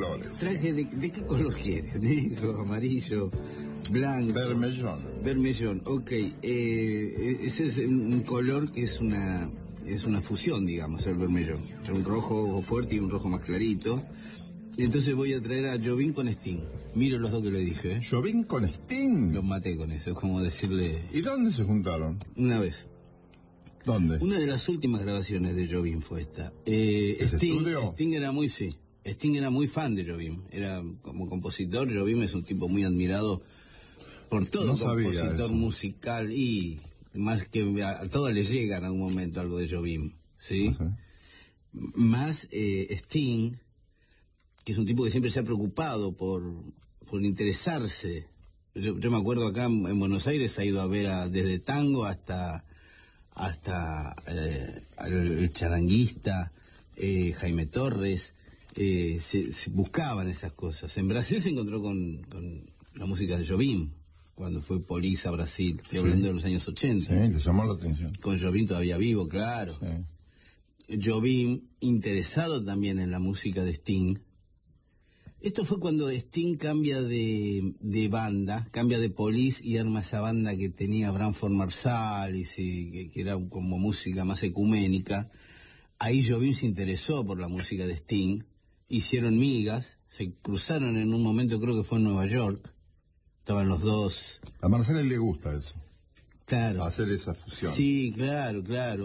colores. Traje de qué color quiere, negro, amarillo, blanco. Vermellón, ok. Ese es un color que es una fusión, digamos, el vermellón. Un rojo fuerte y un rojo más clarito. Entonces voy a traer a Jobim con Sting. Miro los dos que le dije, ¿eh? ¿Jobim con Sting? Los maté con eso, es como decirle... ¿Y dónde se juntaron? Una vez. ¿Dónde? Una de las últimas grabaciones de Jobim fue esta. Sting era muy fan de Jobim. Era como compositor, Jobim es un tipo muy admirado por todo compositor musical y más que a todos les llega en algún momento algo de Jobim, ¿sí? Más Sting, que es un tipo que siempre se ha preocupado por interesarse. Yo me acuerdo acá en Buenos Aires ha ido a ver desde tango hasta el charanguista, Jaime Torres, se buscaban esas cosas. En Brasil se encontró con la música de Jobim, cuando fue Police a Brasil, estoy hablando de los años 80. Sí, le llamó la atención. Con Jobim todavía vivo, claro. Sí. Jobim interesado también en la música de Sting. Esto fue cuando Sting cambia de banda, cambia de Police y arma esa banda que tenía Branford Marsalis y que era como música más ecuménica. Ahí Jobim se interesó por la música de Sting, hicieron migas, se cruzaron en un momento, creo que fue en Nueva York, estaban los dos. A Marsalis le gusta eso. Claro. Hacer esa fusión. Sí, claro.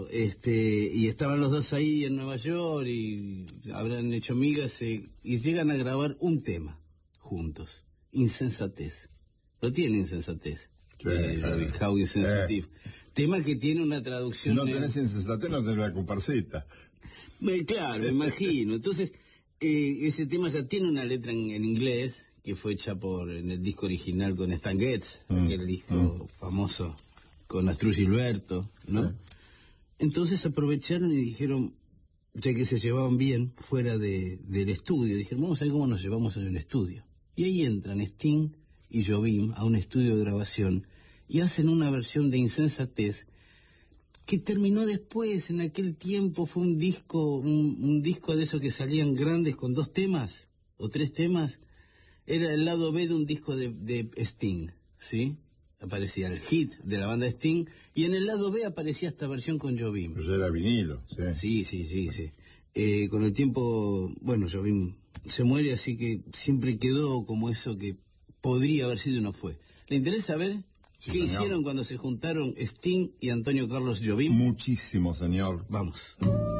Y estaban los dos ahí en Nueva York y habrán hecho migas y llegan a grabar un tema juntos. Insensatez. Lo tiene Insensatez. How Insensitive. Tema que tiene una traducción. Si no tenés Insensatez, no tenés la comparsita. Claro, me imagino. Entonces, ese tema ya tiene una letra en inglés que fue hecha en el disco original con Stan Getz, aquel disco famoso con Astrud Gilberto, ¿no? Sí. Entonces aprovecharon y dijeron, ya que se llevaban bien fuera del estudio, dijeron, vamos a ver cómo nos llevamos en el estudio. Y ahí entran Sting y Jobim a un estudio de grabación y hacen una versión de Insensatez que terminó después, en aquel tiempo fue un disco de esos que salían grandes con 2 temas o 3 temas. Era el lado B de un disco de Sting, ¿sí? Aparecía el hit de la banda Sting y en el lado B aparecía esta versión con Jobim. Pero ya era vinilo, sí. Sí. Con el tiempo, bueno, Jobim se muere, así que siempre quedó como eso que podría haber sido y no fue. ¿Le interesa saber qué hicieron cuando se juntaron Sting y Antonio Carlos Jobim? Muchísimo, señor. Vamos.